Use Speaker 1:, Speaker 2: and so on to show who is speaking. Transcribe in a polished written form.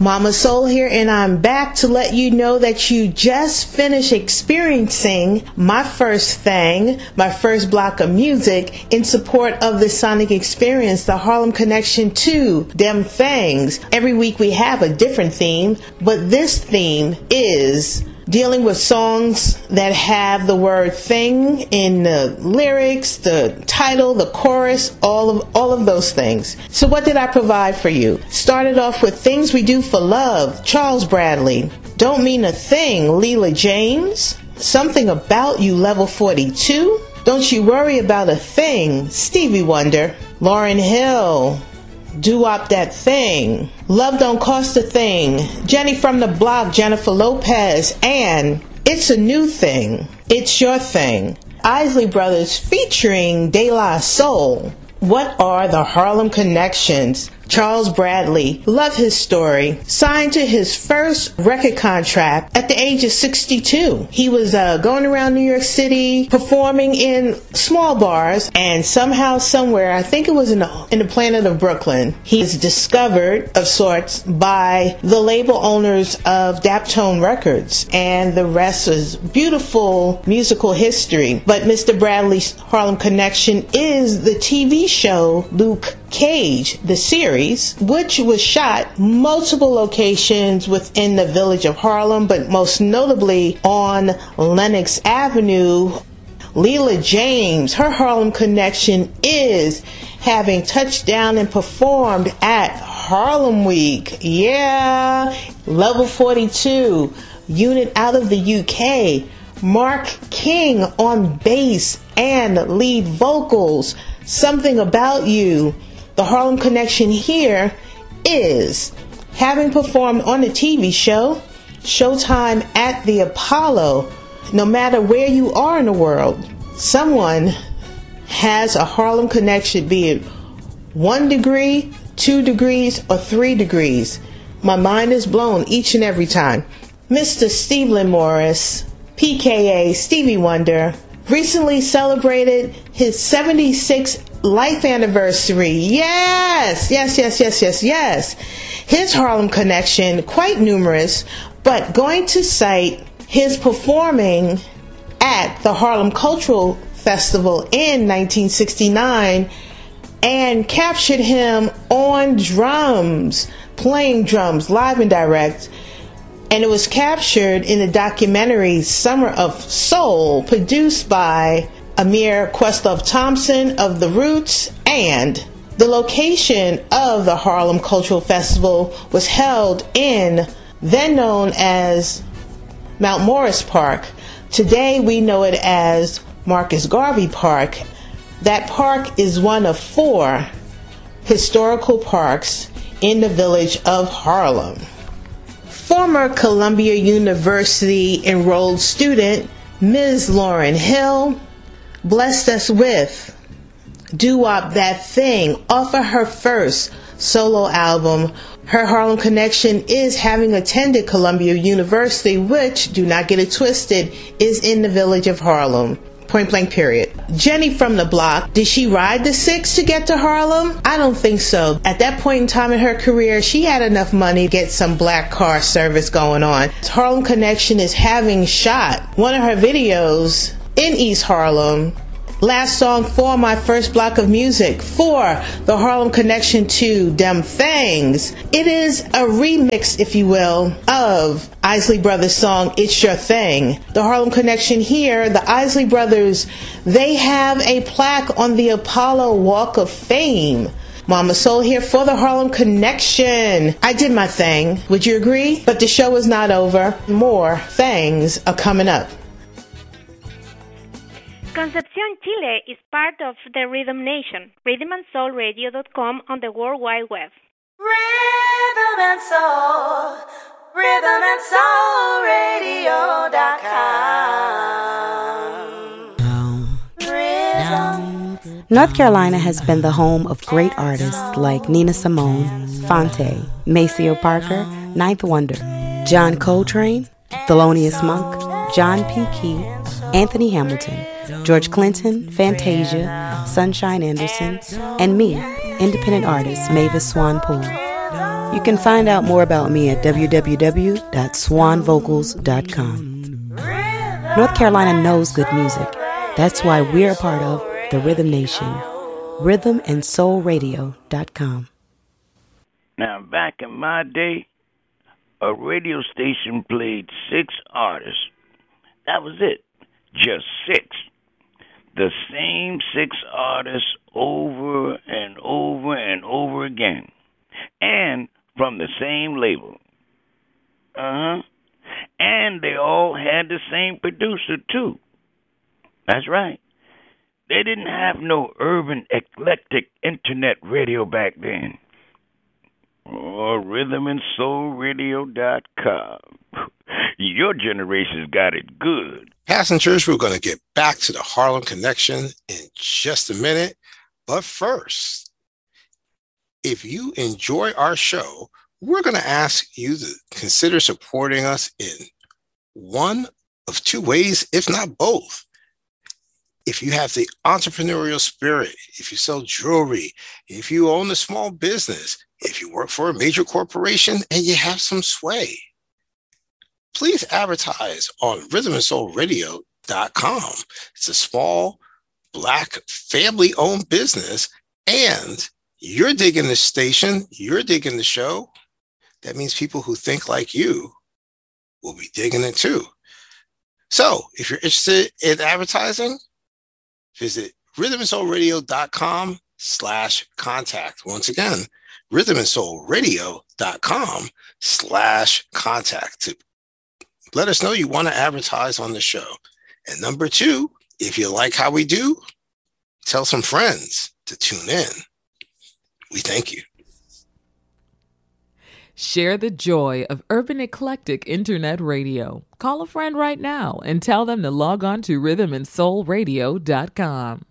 Speaker 1: Mama Soul here, and I'm back to let you know that you just finished experiencing my first thing, my first block of music in support of the Sonic Experience, the Harlem Connection 2, Dem Things. Every week we have a different theme, but this theme is dealing with songs that have the word thing in the lyrics, the title, the chorus, all of those things. So what did I provide for you? Started off with Things We Do for Love, Charles Bradley. Don't Mean a Thing, Leela James. Something About You, Level 42. Don't You Worry About a Thing, Stevie Wonder. Lauryn Hill, Doo-Wop That Thing. Love Don't Cost a Thing, Jenny from the Block, Jennifer Lopez. And It's a New Thing, It's Your Thing, Isley Brothers featuring De La Soul. What are the Harlem Connections? Charles Bradley, love his story, signed to his first record contract at the age of 62. He was going around New York City performing in small bars, and somehow, somewhere, I think it was in the planet of Brooklyn, he was discovered of sorts by the label owners of Daptone Records, and the rest is beautiful musical history. But Mr. Bradley's Harlem Connection is the TV show Luke Cage, the series, which was shot multiple locations within the village of Harlem, but most notably on Lenox Avenue. Leela James, her Harlem Connection is having touched down and performed at Harlem Week. Yeah, Level 42, unit out of the UK. Mark King on bass and lead vocals. Something About You. The Harlem Connection here is having performed on the TV show Showtime at the Apollo. No matter where you are in the world, someone has a Harlem Connection, be it 1 degree, 2 degrees, or 3 degrees. My mind is blown each and every time. Mr. Stevlin Morris, PKA Stevie Wonder, recently celebrated his 76th life anniversary. Yes. His Harlem Connection, quite numerous, but going to cite his performing at the Harlem Cultural Festival in 1969 and captured him on drums, playing drums live and direct. And it was captured in the documentary Summer of Soul, produced by Amir Questlove Thompson of The Roots. And the location of the Harlem Cultural Festival was held in, then known as Mount Morris Park. Today we know it as Marcus Garvey Park. That park is one of 4 historical parks in the village of Harlem. Former Columbia University enrolled student Ms. Lauryn Hill blessed us with Doo-Wop That Thing off of her first solo album. Her Harlem Connection is having attended Columbia University, which, do not get it twisted, is in the village of Harlem. Point blank period. Jenny from the Block, did she ride the 6 to get to Harlem? I don't think so. At that point in time in her career, she had enough money to get some black car service going on. Harlem Connection is having shot one of her videos in East Harlem. Last song for my first block of music for the Harlem Connection 2, Dem Things. It is a remix, if you will, of Isley Brothers' song, It's Your Thing. The Harlem Connection here, the Isley Brothers, they have a plaque on the Apollo Walk of Fame. Mama Soul here for the Harlem Connection. I did my thing. Would you agree? But the show is not over. More things are coming up.
Speaker 2: Concepcion, Chile is part of the Rhythm Nation, rhythmandsoulradio.com on the World Wide Web.
Speaker 3: Rhythm and Soul, rhythmandsoulradio.com.
Speaker 4: North Carolina has been the home of great artists like Nina Simone, Phonte, Maceo Parker, Ninth Wonder, John Coltrane, Thelonious Monk, John P. Key, Anthony Hamilton, George Clinton, Fantasia, Sunshine Anderson, and me, independent artist Mavis Swan Poole. You can find out more about me at www.swanvocals.com. North Carolina knows good music. That's why we're a part of the Rhythm Nation. RhythmandSoulRadio.com.
Speaker 5: Now, back in my day, a radio station played 6 artists. That was it. Just 6. The same 6 artists over and over and over again. And from the same label. And they all had the same producer, too. That's right. They didn't have no urban eclectic internet radio back then. Or rhythmandsoulradio.com. Your generation's got it good.
Speaker 6: Passengers, we're going to get back to the Harlem Connection in just a minute. But first, if you enjoy our show, we're going to ask you to consider supporting us in one of 2 ways, if not both. If you have the entrepreneurial spirit, if you sell jewelry, if you own a small business, if you work for a major corporation and you have some sway, please advertise on rhythmandsoulradio.com. It's a small, Black, family-owned business, and you're digging the station, you're digging the show. That means people who think like you will be digging it too. So if you're interested in advertising, visit rhythmandsoulradio.com/contact. Once again, rhythmandsoulradio.com/contact to let us know you want to advertise on the show. And number 2, if you like how we do, tell some friends to tune in. We thank you.
Speaker 7: Share the joy of urban eclectic internet radio. Call a friend right now and tell them to log on to rhythmandsoulradio.com.